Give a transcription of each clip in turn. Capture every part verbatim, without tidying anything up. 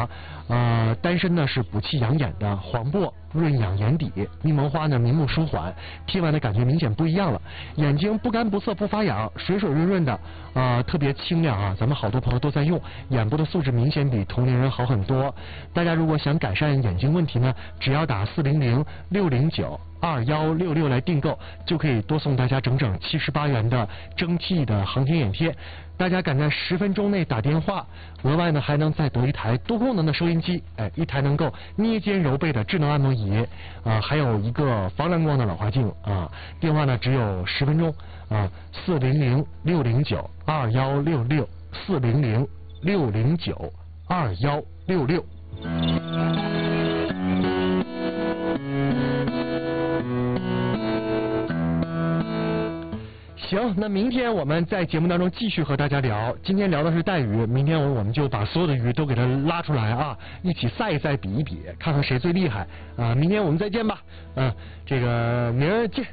啊。呃，丹参呢是补气养眼的，黄柏润养眼底，柠檬花呢明目舒缓，贴完的感觉明显不一样了，眼睛不干不涩不发痒，水水润润的，呃，特别清亮啊。咱们好多朋友都在用，眼部的素质明显比同龄人好很多。大家如果想改善眼睛问题呢，只要打四零零六零九二幺六六来订购，就可以多送大家整整七十八元的蒸汽的航天眼贴。大家赶在十分钟内打电话，额外呢还能再得一台多功能的收音机，哎，一台能够捏肩揉背的智能按摩仪，啊、呃，还有一个防蓝光的老花镜啊。电话呢只有十分钟啊，四零零六零九二幺六六，四零零六零九二幺六六。行，那明天我们在节目当中继续和大家聊。今天聊的是带鱼，明天我们就把所有的鱼都给它拉出来啊，一起赛一赛，比一比，看看谁最厉害啊！明天我们再见吧，嗯、啊，这个明儿见。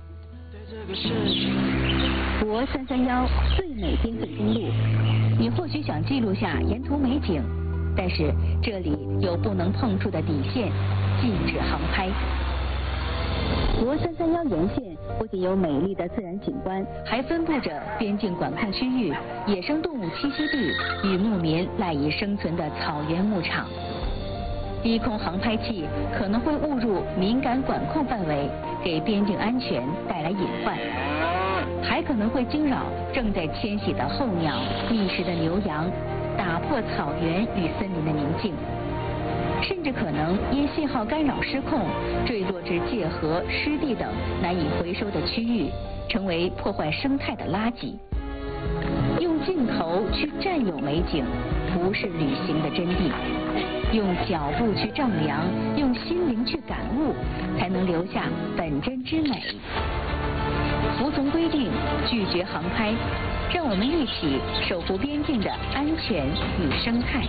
国三三幺最美边境公路，你或许想记录下沿途美景，但是这里有不能碰触的底线，禁止航拍。国三三幺沿线不仅有美丽的自然景观，还分布着边境管控区域、野生动物栖息地与牧民赖以生存的草原牧场。低空航拍器可能会误入敏感管控范围，给边境安全带来隐患，还可能会惊扰正在迁徙的候鸟、觅食的牛羊，打破草原与森林的宁静。甚至可能因信号干扰失控，坠落至界河、湿地等难以回收的区域，成为破坏生态的垃圾。用镜头去占有美景，不是旅行的真谛。用脚步去丈量，用心灵去感悟，才能留下本真之美。服从规定，拒绝航拍，让我们一起守护边境的安全与生态。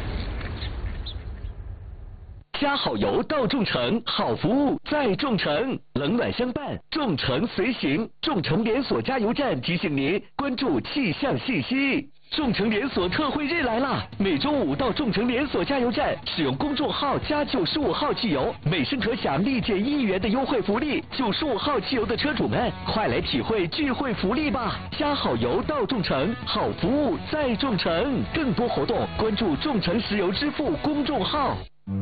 加好油到众诚，好服务在众诚，冷暖相伴，众诚随行。众诚连锁加油站提醒您关注气象信息。众诚连锁特惠日来啦！每周五到众诚连锁加油站使用公众号加九十五号汽油，每升可享立减一元的优惠福利。九十五号汽油的车主们，快来体会聚会福利吧！加好油到众诚，好服务在众诚。更多活动关注众诚石油支付公众号。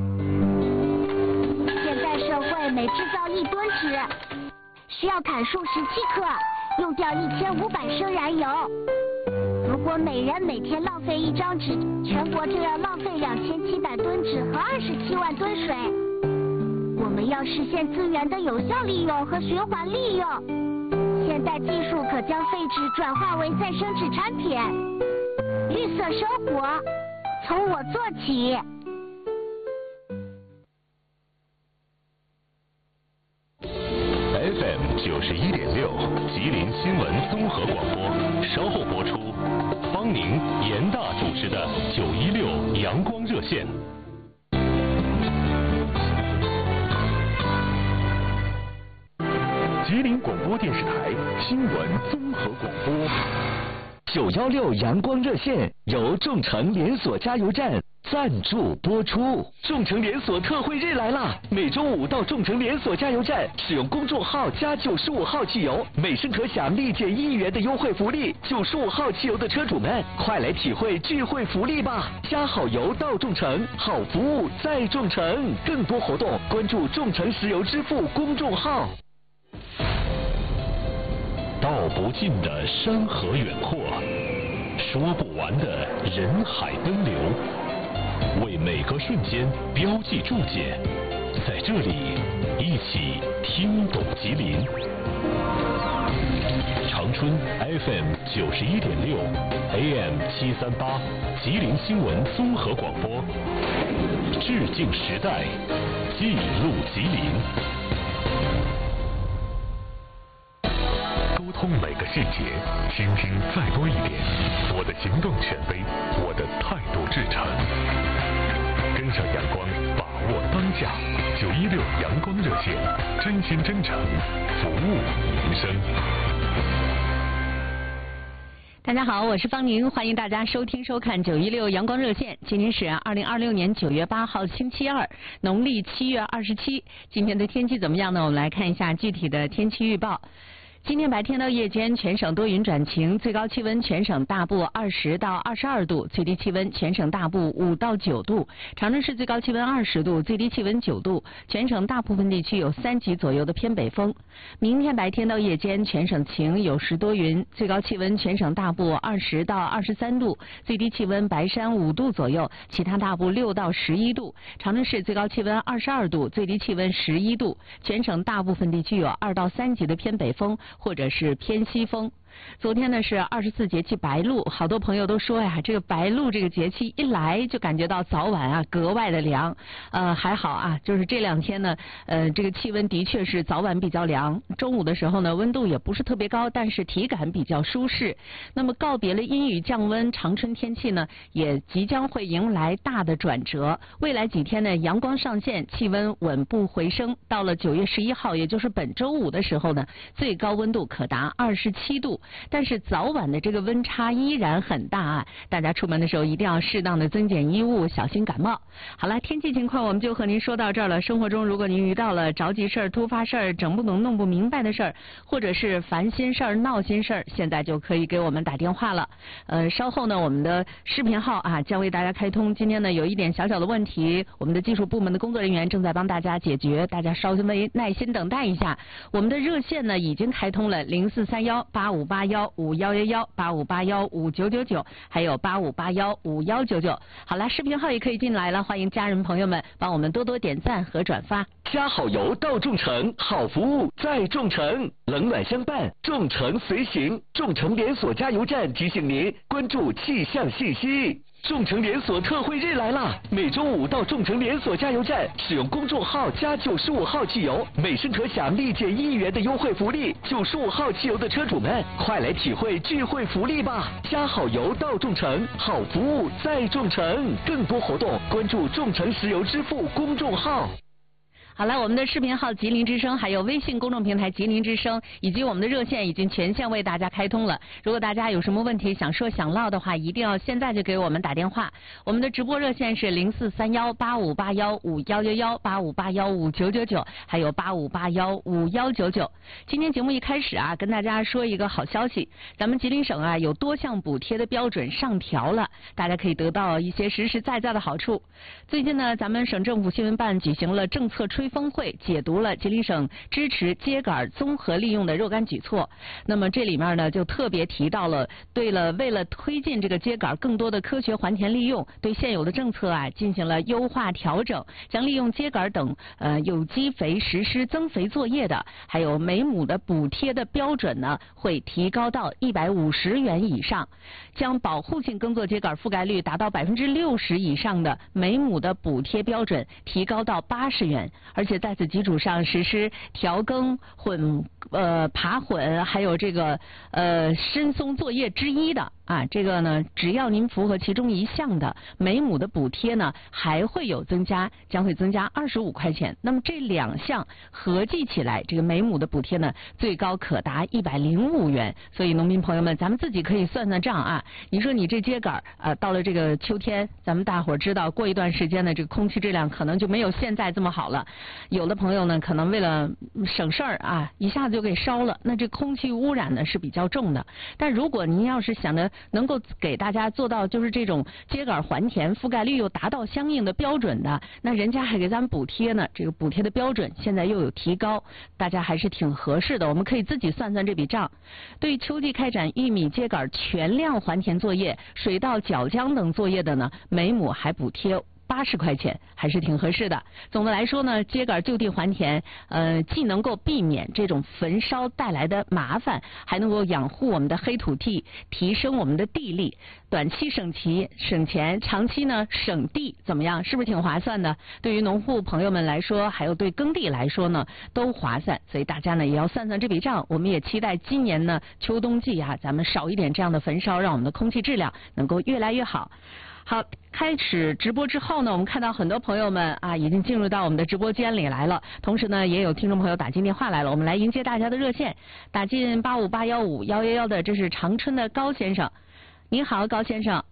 现代社会每制造一吨纸，需要砍树十七克，用掉一千五百升燃油。如果每人每天浪费一张纸，全国就要浪费两千七百吨纸和二十七万吨水。我们要实现资源的有效利用和循环利用。现代技术可将废纸转化为再生纸产品。绿色生活，从我做起。 F M 九十一点六，吉林新闻综合广播，稍后播出。方宁、严大主持的九一六阳光热线。吉林广播电视台新闻综合广播。 九一六阳光热线由众诚连锁加油站赞助播出。众诚连锁特惠日来啦！每周五到众诚连锁加油站使用公众号加九十五号汽油，每升可享立减一元的优惠福利。九十五号汽油的车主们，快来体会聚会福利吧！加好油到众诚，好服务在众诚。更多活动关注众诚石油支付公众号。 道不尽的山河远阔，说不完的人海奔流，为每个瞬间标记注解，在这里一起听懂吉林。长春 F M 九十一点六 A M 七三八，吉林新闻综合广播，致敬时代，记录吉林。沟通每个细节，倾听再多一点。我的行动权威，我的态度至诚。跟上阳光，把握当下。九一六阳光热线，真心真诚，服务民生。 大家好，我是方宁，欢迎大家收听收看九一六阳光热线。今天是二零二六年九月八号星期二，农历七月二十七。今天的天气怎么样呢？我们来看一下具体的天气预报。今天白天到夜间全省多云转晴，最高气温全省大部二十到二十二度，最低气温全省大部五到九度。长春市最高气温二十度，最低气温九度，全省大部分地区有三级左右的偏北风。明天白天到夜间全省晴，有时多云，最高气温全省大部二十到二十三度，最低气温白山五度左右，其他大部六到十一度。长春市最高气温二十二度，最低气温十一度，全省大部分地区有二到三级的偏北风或者是偏西风。昨天呢是二十四节气白露，好多朋友都说呀，这个白露这个节气一来就感觉到早晚啊格外的凉。呃，还好啊，就是这两天呢，呃，这个气温的确是早晚比较凉。中午的时候呢，温度也不是特别高，但是体感比较舒适。那么告别了阴雨降温，长春天气呢也即将会迎来大的转折。未来几天呢，阳光上线，气温稳步回升。到了九月十一号，也就是本周五的时候呢，最高温度可达二十七度。但是早晚的这个温差依然很大啊，大家出门的时候一定要适当的增减衣物，小心感冒。好了，天气情况我们就和您说到这儿了。生活中如果您遇到了着急事儿、突发事儿、整不懂、弄不明白的事儿，或者是烦心事儿、闹心事儿，现在就可以给我们打电话了。呃，稍后呢，我们的视频号啊将为大家开通。今天呢有一点小小的问题，我们的技术部门的工作人员正在帮大家解决，大家稍微耐心等待一下。我们的热线呢已经开通了零四三幺八五八幺五幺幺幺八五八幺五九九九，还有八五八幺五幺九九。好了，视频号也可以进来了，欢迎家人朋友们帮我们多多点赞和转发。 加好油到众诚，好服务在众诚，冷暖相伴，众诚随行。众诚连锁加油站提醒您关注气象信息。众诚连锁特惠日来啦！每周五到众诚连锁加油站使用公众号加九十五号汽油，每升可享立减一元的优惠福利。九十五号汽油的车主们，快来体会聚会福利吧！加好油到众诚，好服务在众诚。更多活动关注众诚石油支付公众号。 好了，我们的视频号吉林之声，还有微信公众平台吉林之声，以及我们的热线已经全线为大家开通了。如果大家有什么问题想说想唠的话，一定要现在就给我们打电话。我们的直播热线是零四三幺八五八幺五幺幺幺八五八幺五九九九，还有八五八幺五幺九九。今天节目一开始啊，跟大家说一个好消息，咱们吉林省啊有多项补贴的标准上调了，大家可以得到一些实实在在的好处。最近呢，咱们省政府新闻办举行了政策吹峰会，解读了吉林省支持秸秆综合利用的若干举措。那么这里面呢，就特别提到了，对了，为了推进这个秸秆更多的科学还田利用，对现有的政策啊进行了优化调整，将利用秸秆等呃有机肥实施增肥作业的，还有每亩的补贴的标准呢，会提高到一百五十元以上，将保护性耕作秸秆覆盖率达到百分之六十以上的每亩的补贴标准提高到八十元。而且在此基础上实施调耕、混呃耙混，还有这个呃深松作业之一的啊，这个呢，只要您符合其中一项的，每亩的补贴呢还会有增加，将会增加二十五块钱。那么这两项合计起来，这个每亩的补贴呢，最高可达一百零五元。所以农民朋友们，咱们自己可以算算账啊。你说你这秸秆啊，到了这个秋天，咱们大伙儿知道，过一段时间呢，这个空气质量可能就没有现在这么好了。有的朋友呢，可能为了省事儿啊，一下子就给烧了，那这空气污染呢是比较重的。但如果您要是想着能够给大家做到就是这种秸秆还田覆盖率又达到相应的标准的，那人家还给咱们补贴呢，这个补贴的标准现在又有提高，大家还是挺合适的。我们可以自己算算这笔账。对秋季开展玉米秸秆全量还田作业、水稻绞浆等作业的呢，每亩还补贴八十块钱，还是挺合适的。总的来说呢，秸秆就地还田，呃，既能够避免这种焚烧带来的麻烦，还能够养护我们的黑土地，提升我们的地力。短期省钱省钱，长期呢省地，怎么样？是不是挺划算的？对于农户朋友们来说，还有对耕地来说呢，都划算。所以大家呢也要算算这笔账。我们也期待今年呢秋冬季啊，咱们少一点这样的焚烧，让我们的空气质量能够越来越好。 好，开始直播之后呢，我们看到很多朋友们啊已经进入到我们的直播间里来了，同时呢也有听众朋友打进电话来了，我们来迎接大家的热线，打进八五八幺五幺幺幺的，这是长春的高先生。您好，高先生。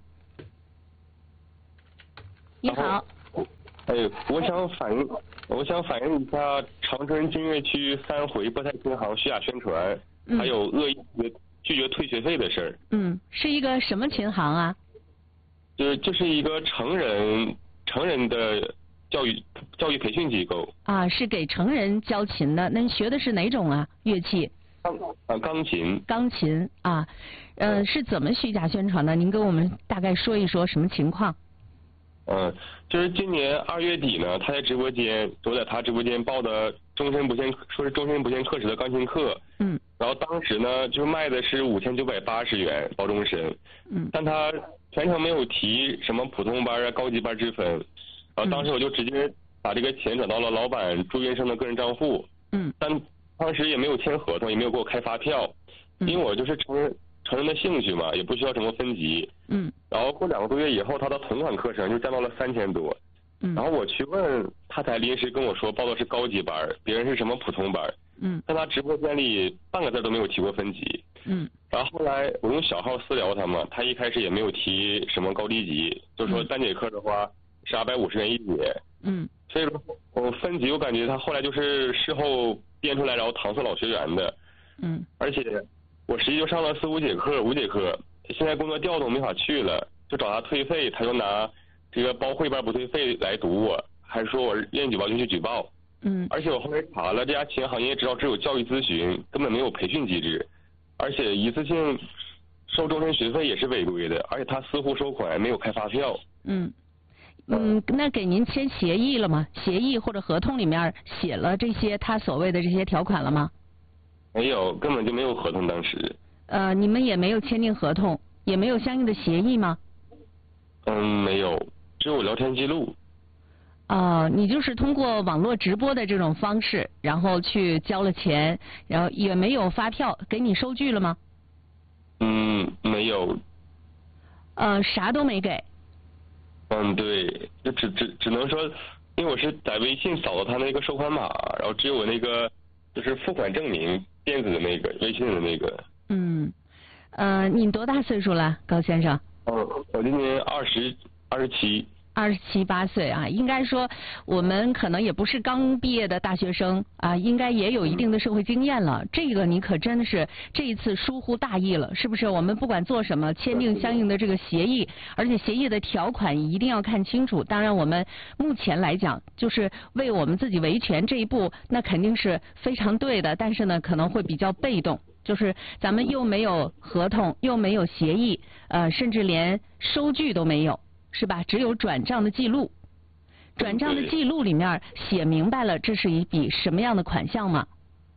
你好。 哎，我想反映，我想反映一下长春金岳区三回博彩银行虚假宣传，嗯、还有恶意拒绝退学费的事儿。 嗯，是一个什么琴行啊？ 就是就是一个成人成人的教育教育培训机构。 啊，是给成人教琴的。那你学的是哪种啊？乐器？ 钢啊，钢琴。 钢琴啊，呃，是怎么虚假宣传的？您跟我们大概说一说什么情况？ 嗯，就是今年二月底呢，他在直播间，我在他直播间报的终身不限，说是终身不限课时的钢琴课。 嗯。然后当时呢，就卖的是五千九百八十元报终身。 嗯。 但他全程没有提什么普通班啊、高级班之分。然后当时我就直接把这个钱转到了老板朱云生的个人账户。 嗯。 但当时也没有签合同，也没有给我开发票，因为我就是成人成人的兴趣嘛，也不需要什么分级。 嗯。 然后过两个多月以后，他的同款课程就占到了三千多。 嗯。 然后我去问，他才临时跟我说报的是高级班，别人是什么普通班。 嗯。 但他直播间里半个字都没有提过分级。 嗯。 然后后来我用小号私聊他嘛，他一开始也没有提什么高低级，就说单节课的话是二百五十元一节。 嗯。 所以说我分级我感觉他后来就是事后编出来，然后搪塞老学员的。 嗯。 而且我实际就上了四五节课，五节课，现在工作调动没法去了，就找他退费，他就拿这个包会班不退费来堵我，还说我愿意举报就去举报。 嗯。 而且我后来查了，这家琴行业知道只有教育咨询，根本没有培训机制，而且一次性收终身学费也是违规的，而且他私户收款没有开发票。 嗯。嗯，那给您签协议了吗？协议或者合同里面写了这些他所谓的这些条款了吗？ 没有，根本就没有合同当时。 呃，你们也没有签订合同，也没有相应的协议吗？ 嗯，没有，只有聊天记录。 啊、呃，你就是通过网络直播的这种方式，然后去交了钱，然后也没有发票，给你收据了吗？ 嗯，没有。 呃，啥都没给。 嗯，对，就只只只能说，因为我是在微信扫到他那个收款码，然后只有我那个就是付款证明电子的那个微信的那个。 嗯，呃，你多大岁数了，高先生？ 嗯，我今年二十二十七。 二十七八岁啊，应该说我们可能也不是刚毕业的大学生啊，应该也有一定的社会经验了。这个你可真的是这一次疏忽大意了，是不是？我们不管做什么，签订相应的这个协议，而且协议的条款一定要看清楚。当然，我们目前来讲，就是为我们自己维权这一步，那肯定是非常对的。但是呢，可能会比较被动，就是咱们又没有合同，又没有协议，呃，甚至连收据都没有。是吧？只有转账的记录，转账的记录里面写明白了这是一笔什么样的款项吗？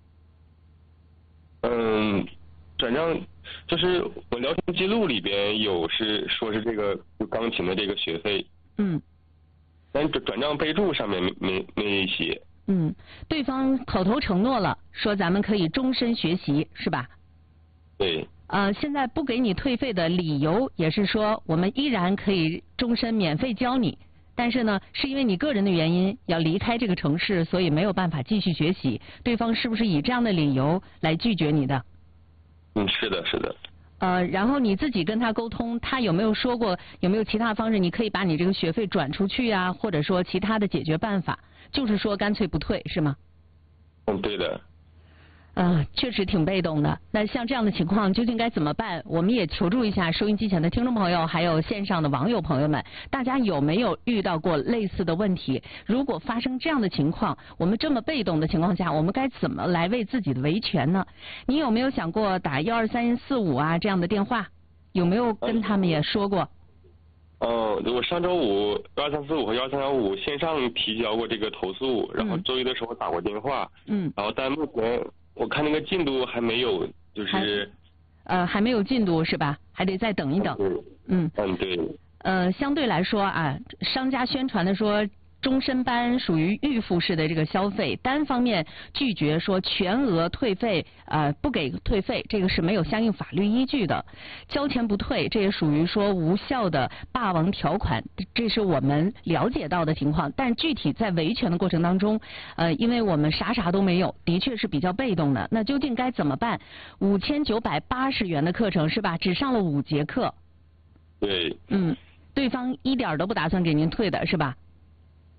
嗯，转账就是我聊天记录里边有是说是这个就钢琴的这个学费。 嗯。 但转转账备注上面没没没写。 嗯，对方口头承诺了，说咱们可以终身学习，是吧？ 对。 呃，现在不给你退费的理由也是说，我们依然可以终身免费教你，但是呢，是因为你个人的原因要离开这个城市，所以没有办法继续学习。对方是不是以这样的理由来拒绝你的？ 嗯，是的，是的。 呃，然后你自己跟他沟通，他有没有说过有没有其他方式，你可以把你这个学费转出去啊，或者说其他的解决办法？就是说干脆不退，是吗？ 嗯，对的。 呃，确实挺被动的。那像这样的情况究竟该怎么办？我们也求助一下收音机前的听众朋友，还有线上的网友朋友们，大家有没有遇到过类似的问题？如果发生这样的情况，我们这么被动的情况下，我们该怎么来为自己的维权呢？你有没有想过打幺二三四五啊这样的电话？有没有跟他们也说过？ 哦、呃，我上周五幺二三四五和幺二三幺五线上提交过这个投诉，然后周一的时候打过电话。 嗯。 然后但目前我看那个进度还没有，就是呃还没有进度是吧？还得再等一等。 嗯嗯嗯对。 呃，相对来说啊，商家宣传的说终身班属于预付式的这个消费，单方面拒绝说全额退费，呃，不给退费，这个是没有相应法律依据的。交钱不退，这也属于说无效的霸王条款，这是我们了解到的情况。但具体在维权的过程当中，呃，因为我们啥啥都没有，的确是比较被动的。那究竟该怎么办？五千九百八十元的课程是吧？只上了五节课。 对。 嗯，对方一点都不打算给您退的是吧？